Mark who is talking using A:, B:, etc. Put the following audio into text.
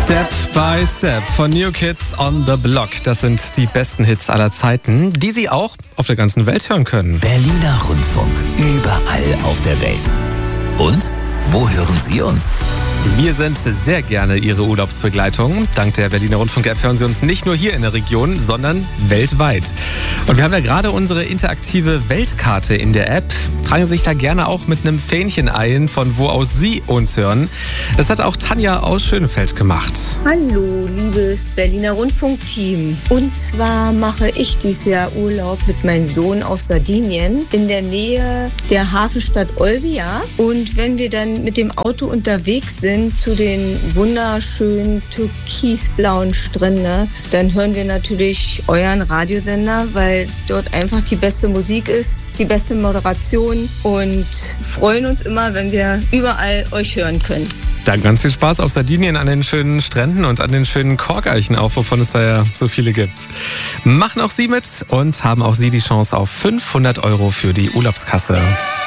A: Step by Step von New Kids on the Block. Das sind die besten Hits aller Zeiten, die Sie auch auf der ganzen Welt hören können.
B: Berliner Rundfunk, überall auf der Welt. Und wo hören Sie uns?
A: Wir sind sehr gerne Ihre Urlaubsbegleitung. Dank der Berliner Rundfunk-App hören Sie uns nicht nur hier in der Region, sondern weltweit. Und wir haben ja gerade unsere interaktive Weltkarte in der App. Tragen Sie sich da gerne auch mit einem Fähnchen ein, von wo aus Sie uns hören. Das hat auch Tanja aus Schönefeld gemacht.
C: Hallo, liebes Berliner Rundfunk-Team. Und zwar mache ich dieses Jahr Urlaub mit meinem Sohn auf Sardinien in der Nähe der Hafenstadt Olbia. Und wenn wir dann mit dem Auto unterwegs sind zu den wunderschönen türkisblauen Stränden, dann hören wir natürlich euren Radiosender, weil dort einfach die beste Musik ist, die beste Moderation und freuen uns immer, wenn wir überall euch hören können.
A: Dann ganz viel Spaß auf Sardinien an den schönen Stränden und an den schönen Korkeichen auch, wovon es da ja so viele gibt. Machen auch Sie mit und haben auch Sie die Chance auf 500 € für die Urlaubskasse.